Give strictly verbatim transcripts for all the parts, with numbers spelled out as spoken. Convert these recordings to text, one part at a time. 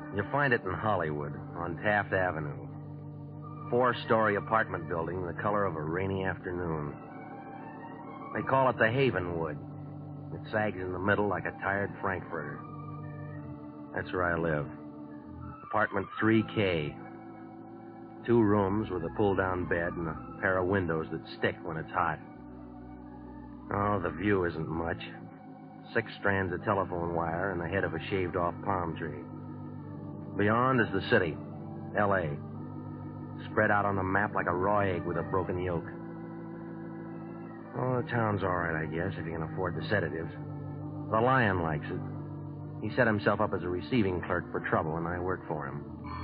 You find it in Hollywood, on Taft Avenue. Four-story apartment building, the color of a rainy afternoon. They call it the Havenwood. It sags in the middle like a tired frankfurter. That's where I live. Apartment three K. Two rooms with a pull-down bed and a pair of windows that stick when it's hot. Oh, the view isn't much. Six strands of telephone wire and the head of a shaved-off palm tree. Beyond is the city, L A, spread out on the map like a raw egg with a broken yolk. Oh, the town's all right, I guess, if you can afford the sedatives. The Lion likes it. He set himself up as a receiving clerk for trouble, and I work for him.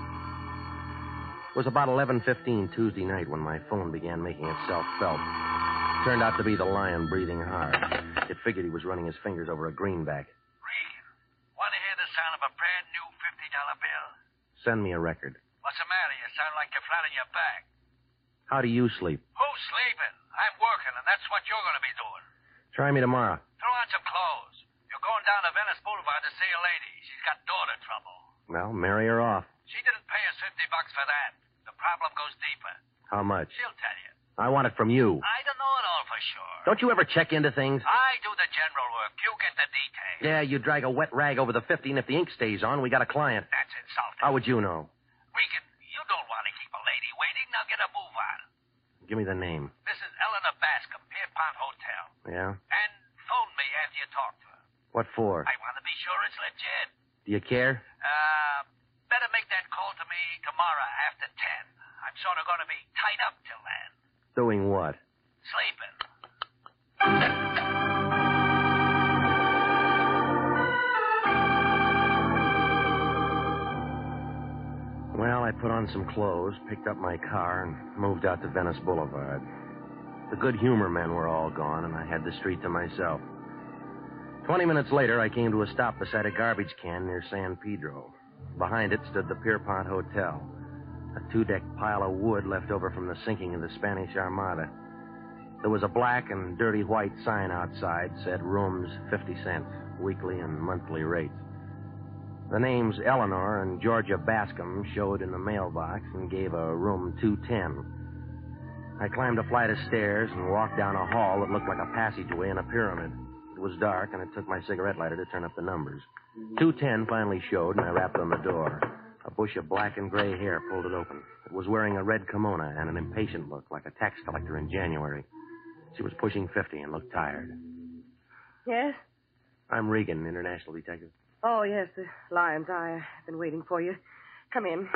It was about eleven fifteen Tuesday night when my phone began making itself felt. Turned out to be the Lion breathing hard. It figured he was running his fingers over a greenback. Regan, want to hear the sound of a brand new fifty dollar bill? Send me a record. What's the matter? You sound like you're flat on your back. How do you sleep? Who's sleeping? I'm working, and that's what you're going to be doing. Try me tomorrow. Throw on some clothes. You're going down to Venice Boulevard to see a lady. She's got daughter trouble. Well, marry her off. She didn't pay us fifty bucks for that. The problem goes deeper. How much? She'll tell you. I want it from you. I don't know it all for sure. Don't you ever check into things? I do the general work. You get the details. Yeah, you drag a wet rag over the fifty, and if the ink stays on, we got a client. That's insulting. How would you know? Regan, you don't want to keep a lady waiting. Now get a move on. Give me the name. This is Eleanor Bascom, Pierpont Hotel. Yeah? And phone me after you talk to her. What for? I want to be sure it's legit. Do you care? Uh, better make that call to me tomorrow after ten. I'm sort of going to be tied up till then. Doing what? Sleeping. Well, I put on some clothes, picked up my car, and moved out to Venice Boulevard. The good humor men were all gone, and I had the street to myself. Twenty minutes later, I came to a stop beside a garbage can near San Pedro. Behind it stood the Pierpont Hotel, a two-deck pile of wood left over from the sinking of the Spanish Armada. There was a black and dirty white sign outside, said rooms fifty cents, weekly and monthly rates. The names Eleanor and Georgia Bascom showed in the mailbox and gave a room two ten. I climbed a flight of stairs and walked down a hall that looked like a passageway in a pyramid. It was dark, and it took my cigarette lighter to turn up the numbers. two ten finally showed, and I rapped on the door. A bush of black and gray hair pulled it open. It was wearing a red kimono and an impatient look, like a tax collector in January. She was pushing fifty and looked tired. Yes? I'm Regan, international detective. Oh, yes, the Lion's Eye. I've been waiting for you. Come in.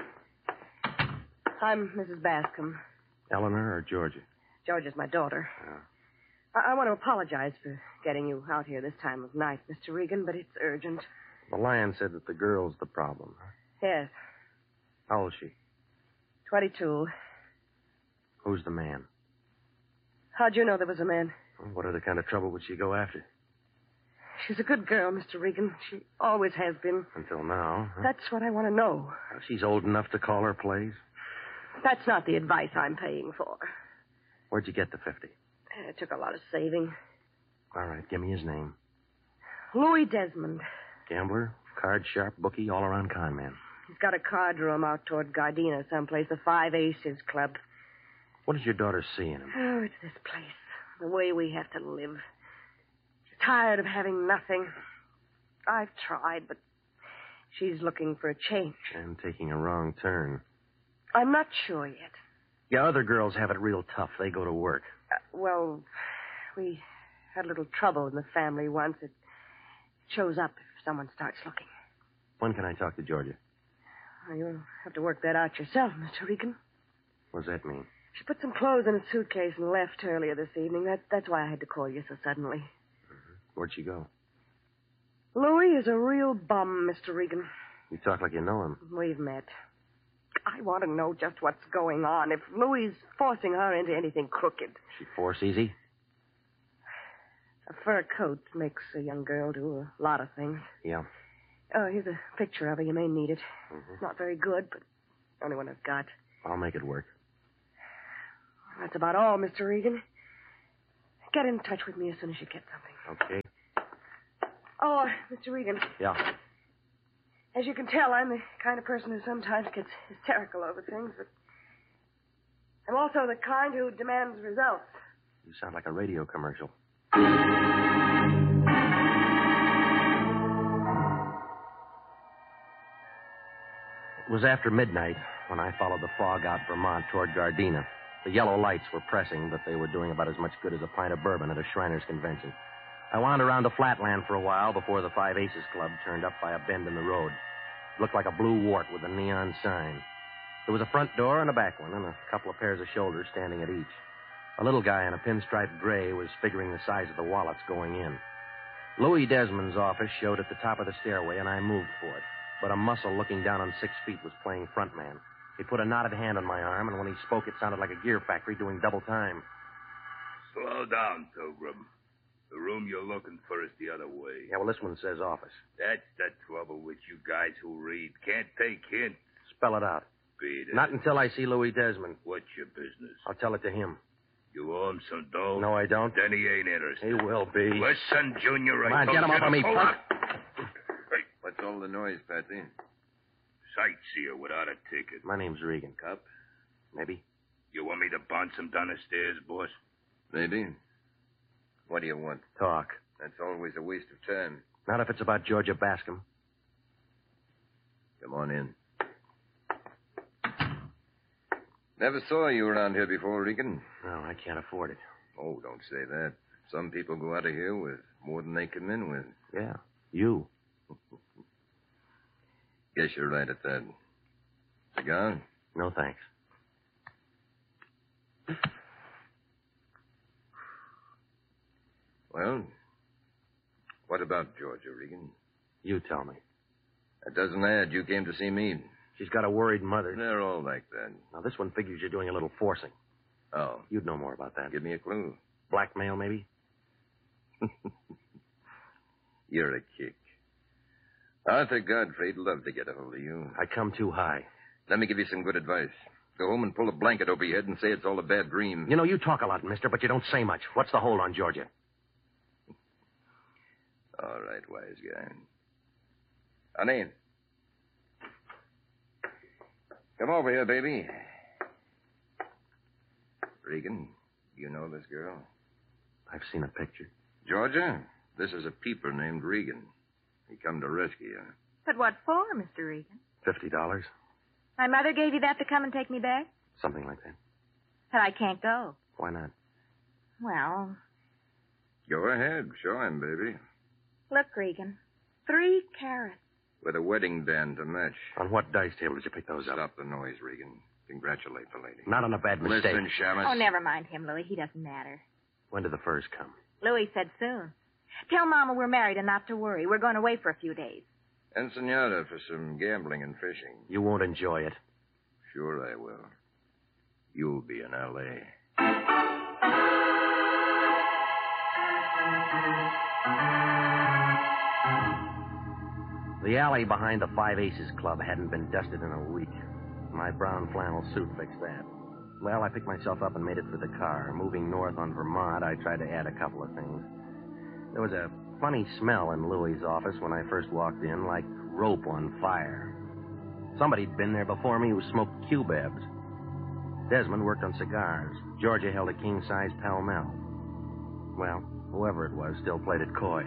I'm Missus Bascom. Eleanor or Georgia? Georgia's my daughter. Oh. I-, I want to apologize for getting you out here this time of night, Mister Regan, but it's urgent. The Lion said that the girl's the problem. Yes. How old is she? twenty-two. Who's the man? How'd you know there was a man? What other kind of trouble would she go after? She's a good girl, Mister Regan. She always has been. Until now. Huh? That's what I want to know. Well, she's old enough to call her plays. That's not the advice I'm paying for. Where'd you get the fifty? It took a lot of saving. All right, give me his name. Louis Desmond. Gambler, card sharp, bookie, all-around con man. He's got a card room out toward Gardena someplace, the Five Aces Club. What does your daughter see in him? Oh, it's this place. The way we have to live. She's tired of having nothing. I've tried, but she's looking for a change. And taking a wrong turn. I'm not sure yet. Yeah, other girls have it real tough. They go to work. Uh, well, we had a little trouble in the family once. It shows up if someone starts looking. When can I talk to Georgia? Well, you'll have to work that out yourself, Mister Regan. What does that mean? She put some clothes in a suitcase and left earlier this evening. That, that's why I had to call you so suddenly. Mm-hmm. Where'd she go? Louis is a real bum, Mister Regan. You talk like you know him. We've met. I want to know just what's going on. If Louis is forcing her into anything crooked. She force easy? A fur coat makes a young girl do a lot of things. Yeah. Oh, here's a picture of her. You may need it. Mm-hmm. Not very good, but only one I've got. I'll make it work. That's about all, Mister Regan. Get in touch with me as soon as you get something. Okay. Oh, Mister Regan. Yeah. As you can tell, I'm the kind of person who sometimes gets hysterical over things, but I'm also the kind who demands results. You sound like a radio commercial. It was after midnight when I followed the fog out Vermont toward Gardena. The yellow lights were pressing, but they were doing about as much good as a pint of bourbon at a Shriners convention. I wound around the flatland for a while before the Five Aces Club turned up by a bend in the road. It looked like a blue wart with a neon sign. There was a front door and a back one, and a couple of pairs of shoulders standing at each. A little guy in a pinstripe gray was figuring the size of the wallets going in. Louis Desmond's office showed at the top of the stairway, and I moved for it. But a muscle looking down on six feet was playing frontman. He put a knotted hand on my arm, and when he spoke, it sounded like a gear factory doing double time. Slow down, Pilgrim. The room you're looking for is the other way. Yeah, well, this one says office. That's the trouble with you guys who read. Can't take hints. Spell it out. Beat it. Not until I see Louis Desmond. What's your business? I'll tell it to him. You owe him some dough? No, I don't. Then he ain't interested. He will be. Listen, Junior, Come I on, told get him you up on to me, pull punk. up. Hey, What's all the noise, Patsy? sightseer without a ticket. My name's Regan. Cup? Maybe. You want me to bounce him down the stairs, boss? Maybe. What do you want? Talk. That's always a waste of time. Not if it's about Georgia Bascom. Come on in. Never saw you around here before, Regan. No, I can't afford it. Oh, don't say that. Some people go out of here with more than they come in with. Yeah, you. Guess you're right at that. Cigar? No, thanks. Well, what about Georgia, Regan? You tell me. That doesn't add. You came to see me. She's got a worried mother. They're all like that. Now, this one figures you're doing a little forcing. Oh. You'd know more about that. Give me a clue. Blackmail, maybe? You're a kick. Arthur Godfrey'd love to get a hold of you. I come too high. Let me give you some good advice. Go home and pull a blanket over your head and say it's all a bad dream. You know, you talk a lot, mister, but you don't say much. What's the hold on Georgia? All right, wise guy. Honey. Come over here, baby. Regan, you know this girl? I've seen a picture. Georgia, this is a peeper named Regan. He come to rescue you. But what for, Mister Regan? Fifty dollars? My mother gave you that to come and take me back? Something like that. But I can't go. Why not? Well, Go ahead. Show him, baby. look, Regan. Three carats. With a wedding band to match. On what dice table did you pick those up? Stop the noise, Regan. Congratulate the lady. Not on a bad mistake. Listen, Shamus. Oh, never mind him, Louis. He doesn't matter. When did the furs come? Louis said soon. Tell Mama we're married and not to worry. We're going away for a few days. Ensenada for some gambling and fishing. You won't enjoy it. Sure I will. You'll be in L A The alley behind the Five Aces Club hadn't been dusted in a week. My brown flannel suit fixed that. Well, I picked myself up and made it for the car. Moving north on Vermont, I tried to add a couple of things. There was a funny smell in Louis's office when I first walked in, like rope on fire. Somebody'd been there before me who smoked cubebs. Desmond worked on cigars. Georgia held a king-size Pall Mall. Well, whoever it was still played it coy.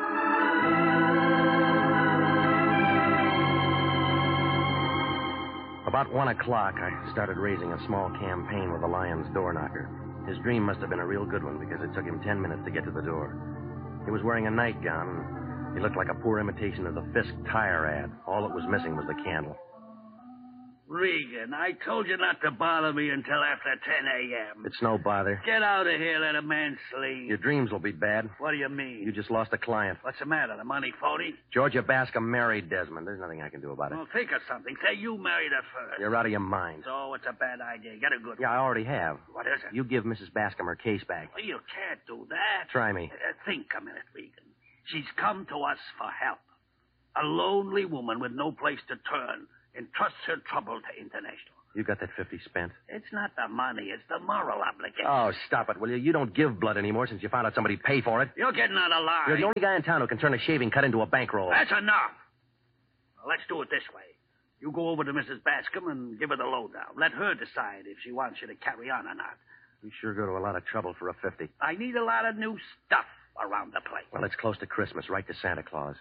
About one o'clock, I started raising a small campaign with the Lion's door knocker. His dream must have been a real good one because it took him ten minutes to get to the door. He was wearing a nightgown, and he looked like a poor imitation of the Fisk tire ad. All that was missing was the candle. Regan, I told you not to bother me until after ten a.m. It's no bother. Get out of here, let a man sleep. Your dreams will be bad. What do you mean? You just lost a client. What's the matter? The money phony? Georgia Bascom married Desmond. There's nothing I can do about it. Well, think of something. Say you married her first. You're out of your mind. So it's a bad idea. Get a good Yeah, I one. already have. What is it? You give Missus Bascom her case back. Well, you can't do that. Try me. Uh, think a minute, Regan. She's come to us for help. A lonely woman with no place to turn entrusts her trouble to International. You got that fifty spent? It's not the money, it's the moral obligation. Oh, stop it, will you? You don't give blood anymore since you found out somebody paid for it. You're getting out of line. You're the only guy in town who can turn a shaving cut into a bankroll. That's enough. Now, let's do it this way. You go over to Missus Bascom and give her the lowdown. Let her decide if she wants you to carry on or not. You sure go to a lot of trouble for a fifty. I need a lot of new stuff around the place. Well, it's close to Christmas, right to Santa Claus.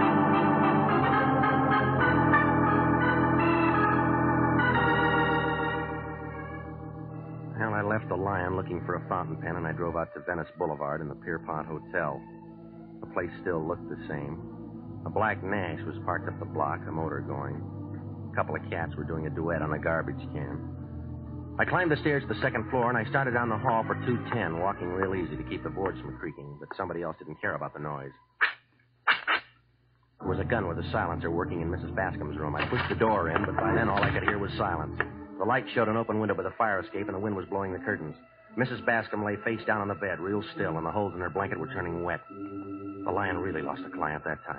Well, I left the Lion looking for a fountain pen, and I drove out to Venice Boulevard in the Pierpont Hotel. The place still looked the same. A black Nash was parked up the block, a motor going. A couple of cats were doing a duet on a garbage can. I climbed the stairs to the second floor, and I started down the hall for two ten, walking real easy to keep the boards from creaking, but somebody else didn't care about the noise. There was a gun with a silencer working in Missus Bascom's room. I pushed the door in, but by then all I could hear was silence. The light showed an open window with a fire escape, and the wind was blowing the curtains. Missus Bascom lay face down on the bed, real still, and the holes in her blanket were turning wet. The Lion really lost a client that time.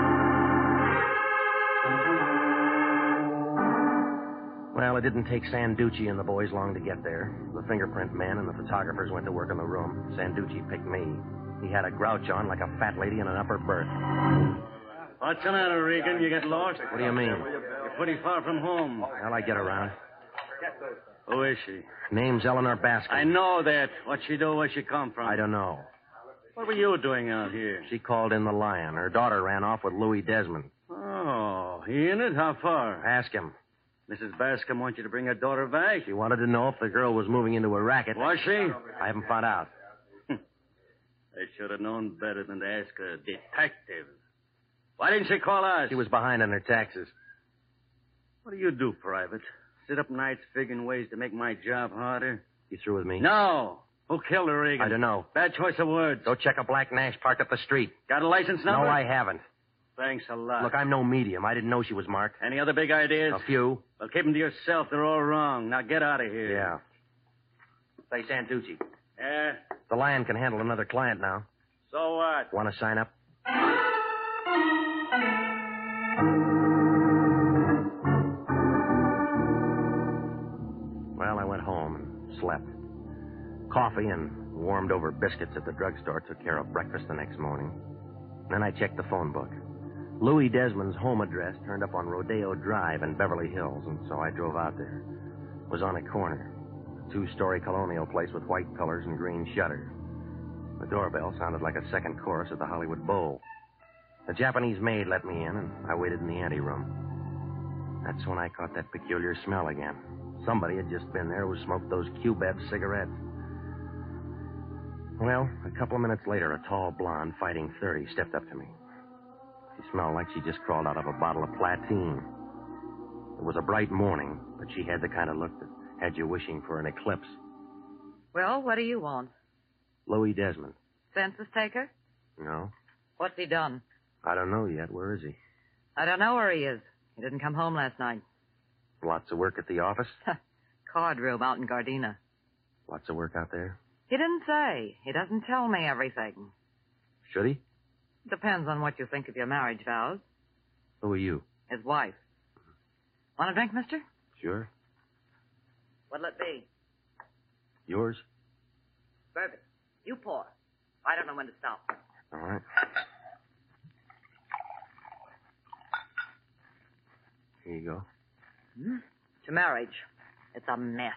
Well, it didn't take Sanducci and the boys long to get there. The fingerprint men and the photographers went to work in the room. Sanducci picked me. He had a grouch on like a fat lady in an upper berth. What's the matter, Regan? You get lost? What do you mean? You're pretty far from home. Well, I get around. Who is she? Name's Eleanor Bascom. I know that. What'd she do? Where'd she come from? I don't know. What were you doing out here? She called in the Lion. Her daughter ran off with Louis Desmond. Oh, he in it? How far? Ask him. Missus Bascom wants you to bring her daughter back. She wanted to know if the girl was moving into a racket. Was she? I haven't found out. They should have known better than to ask a detective. Why didn't she call us? She was behind on her taxes. What do you do, Private? Sit up nights figuring ways to make my job harder? You through with me? No. Who killed her, Regan? I don't know. Bad choice of words. Go check a black Nash parked up the street. Got a license number? No, I haven't. Thanks a lot. Look, I'm no medium. I didn't know she was marked. Any other big ideas? A few. Well, keep them to yourself. They're all wrong. Now get out of here. Yeah. Say, Sanducci. Yeah? The Lion can handle another client now. So what? Want to sign up? Well, I went home and slept. Coffee and warmed over biscuits at the drugstore took care of breakfast the next morning. Then I checked the phone book. Louis Desmond's home address turned up on Rodeo Drive in Beverly Hills, and so I drove out there. It was on a corner. A two-story colonial place with white colors and green shutters. The doorbell sounded like a second chorus of the Hollywood Bowl. The Japanese maid let me in, and I waited in the anteroom. That's when I caught that peculiar smell again. Somebody had just been there who smoked those Q-Bev cigarettes. Well, a couple of minutes later, a tall blonde fighting thirty stepped up to me. She smelled like she just crawled out of a bottle of Platine. It was a bright morning, but she had the kind of look that had you wishing for an eclipse. Well, what do you want? Louis Desmond. Census taker? No. What's he done? I don't know yet. Where is he? I don't know where he is. He didn't come home last night. Lots of work at the office? Card room out in Gardena. Lots of work out there? He didn't say. He doesn't tell me everything. Should he? Depends on what you think of your marriage vows. Who are you? His wife. Want a drink, mister? Sure. What'll it be? Yours? Bourbon. You pour. I don't know when to stop. All right. Here you go. Hmm? To marriage. It's a mess.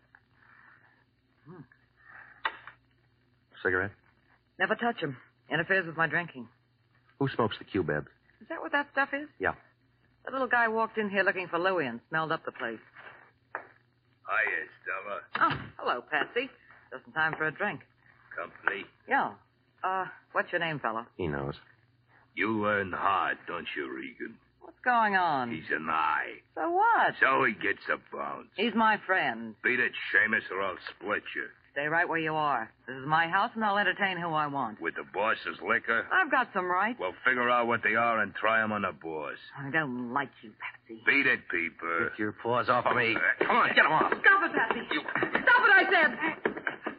Hmm. Cigarette? Never touch him. Interferes with my drinking. Who smokes the Q-Bebs? Is that what that stuff is? Yeah. The little guy walked in here looking for Louis and smelled up the place. Hiya, Stella. Oh, hello, Patsy. Just in time for a drink. Company? Yeah. Uh, what's your name, fella? He knows. You learn hard, don't you, Regan? What's going on? He's an eye. So what? So he gets a bounce. He's my friend. Beat it, Seamus, or I'll split you. Stay right where you are. This is my house, and I'll entertain who I want. With the boss's liquor? I've got some rights. Well, figure out what they are and try 'em on the boss. I don't like you, Patsy. Beat it, Peeper. Get your paws off of me. Come on, get him off. Stop it, Patsy. You... Stop it, I said.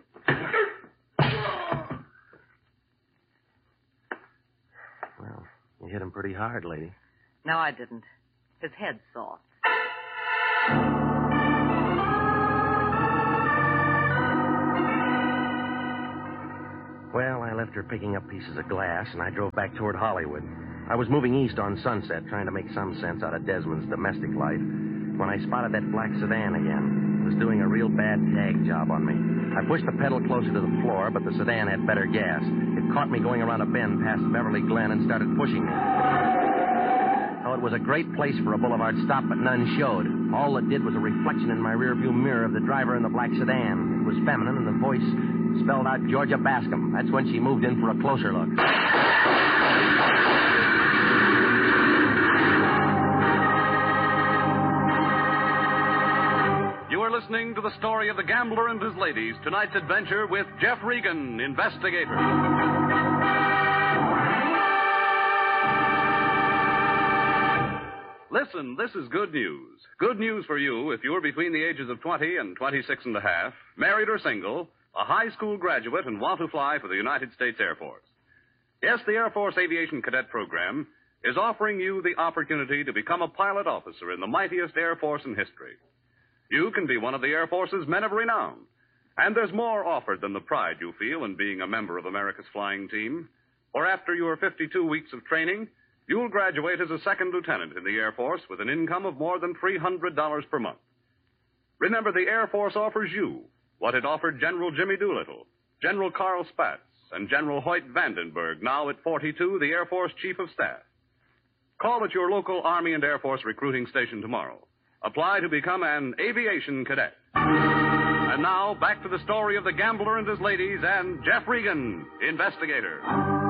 Well, you hit him pretty hard, lady. No, I didn't. His head's soft. Well, I left her picking up pieces of glass, and I drove back toward Hollywood. I was moving east on Sunset, trying to make some sense out of Desmond's domestic life, when I spotted that black sedan again. It was doing a real bad tag job on me. I pushed the pedal closer to the floor, but the sedan had better gas. It caught me going around a bend past Beverly Glen and started pushing me. Oh, it was a great place for a boulevard stop, but none showed. All it did was a reflection in my rearview mirror of the driver in the black sedan. It was feminine, and the voice spelled out Georgia Bascom. That's when she moved in for a closer look. You are listening to the story of the Gambler and His Ladies, tonight's adventure with Jeff Regan, investigator. Listen, this is good news. Good news for you if you're between the ages of twenty and twenty-six and a half, married or single, a high school graduate, and want to fly for the United States Air Force. Yes, the Air Force Aviation Cadet Program is offering you the opportunity to become a pilot officer in the mightiest Air Force in history. You can be one of the Air Force's men of renown. And there's more offered than the pride you feel in being a member of America's flying team. For after your fifty-two weeks of training, you'll graduate as a second lieutenant in the Air Force with an income of more than three hundred dollars per month. Remember, the Air Force offers you what it offered General Jimmy Doolittle, General Carl Spaatz, and General Hoyt Vandenberg, now at forty-two, the Air Force Chief of Staff. Call at your local Army and Air Force recruiting station tomorrow. Apply to become an aviation cadet. And now, back to the story of the Gambler and His Ladies and Jeff Regan, investigator.